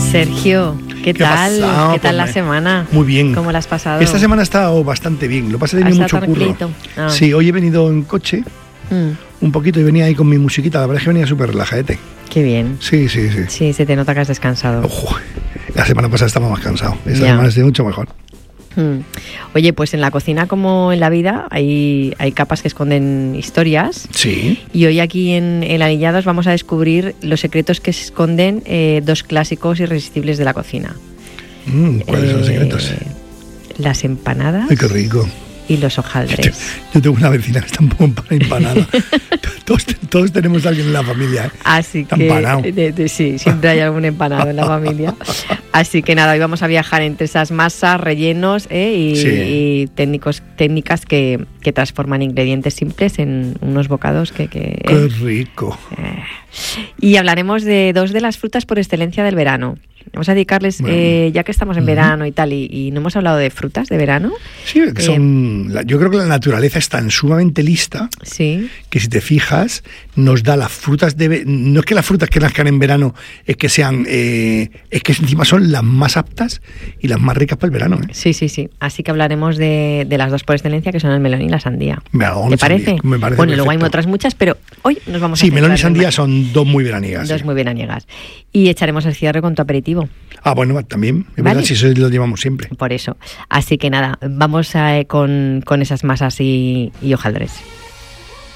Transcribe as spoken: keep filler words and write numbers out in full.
Sergio, ¿qué, ¿Qué tal? Pasado, ¿Qué tal pues la me... semana? Muy bien. ¿Cómo la has pasado? Esta semana ha estado bastante bien. Lo que pasa es que he tenido mucho curro. Ah. Sí, hoy he venido en coche mm. un poquito y venía ahí con mi musiquita. La verdad es que venía súper relajadete. Qué bien. Sí, sí, sí. Sí, se te nota que has descansado. Ojo, la semana pasada estaba más cansado. Esta ya. semana estoy mucho mejor. Hmm. Oye, pues en la cocina como en la vida hay, hay capas que esconden historias. Sí. Y hoy aquí en, en Aliñados vamos a descubrir los secretos que esconden eh, dos clásicos irresistibles de la cocina. Mm, ¿Cuáles eh, son los secretos? Las empanadas. Ay, qué rico. Y los hojaldres. Yo, yo tengo una vecina que está un poco empanada. todos, todos tenemos a alguien en la familia, ¿eh? Así está que empanado. De, de, sí, siempre hay algún empanado en la familia. Así que nada, hoy vamos a viajar entre esas masas, rellenos ¿eh? y, sí. y técnicos, técnicas que, que transforman ingredientes simples en unos bocados que... que ¡Qué eh, rico! Eh. Y hablaremos de dos de las frutas por excelencia del verano. Vamos a dedicarles, bueno, eh, ya que estamos en uh-huh. verano y tal, y, y no hemos hablado de frutas de verano. Sí, que son, eh, yo creo que la naturaleza es tan sumamente lista sí. que si te fijas, nos da las frutas de... No es que las frutas que nazcan en verano es que sean... Eh, es que encima son las más aptas y las más ricas para el verano. ¿eh? Sí, sí, sí. Así que hablaremos de, de las dos por excelencia, que son el melón y la sandía. Melón, ¿Te parece? Sandía, me parece bueno, perfecto. luego hay otras muchas, pero hoy nos vamos sí, a... Sí, melón y sandía son dos muy veraniegas. Dos sí. muy veraniegas. Y echaremos el cierre con tu aperitivo. Ah, bueno, también, es ¿Vale? verdad, si eso lo llevamos siempre. Por eso. Así que nada, vamos a, con, con esas masas y, y hojaldres.